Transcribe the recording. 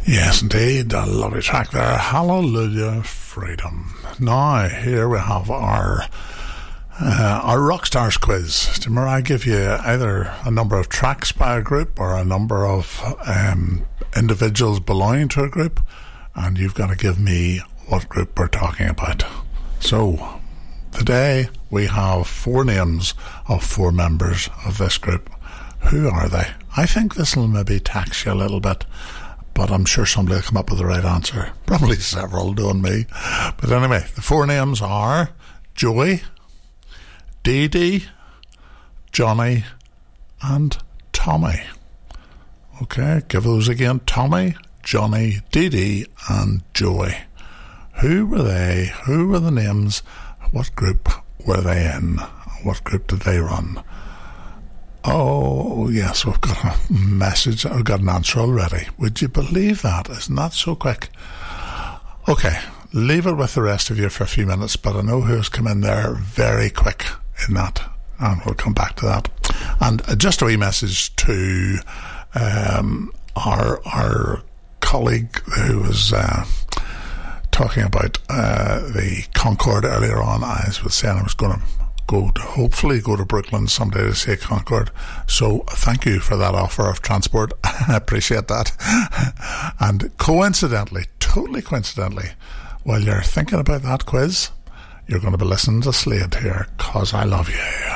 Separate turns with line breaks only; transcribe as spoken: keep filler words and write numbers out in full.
Yes, indeed. A lovely track there. Hallelujah, Freedom. Now, here we have our uh, our Rockstars quiz. Do you remember I give you either a number of tracks by a group or a number of um, individuals belonging to a group, and you've got to give me what group we're talking about. So, today we have four names of four members of this group. Who are they? I think this will maybe tax you a little bit, but I'm sure somebody will come up with the right answer. Probably several, doing me. But anyway, the four names are Joey, Dee Dee, Johnny, and Tommy. Okay, give those again. Tommy, Johnny, Dee Dee, and Joey. Who were they? Who were the names? What group were they in? What group did they run? Oh, yes, we've got a message. I've got an answer already. Would you believe that? Isn't that so quick? Okay, leave it with the rest of you for a few minutes, but I know who's come in there very quick in that, and we'll come back to that. And just a wee message to um, our our colleague who was uh, talking about uh, the Concorde earlier on. I was saying I was going to go to, hopefully go to Brooklyn someday to see Concorde. So thank you for that offer of transport. I appreciate that. And coincidentally, totally coincidentally, while you're thinking about that quiz, you're going to be listening to Slade here, 'cause I love you.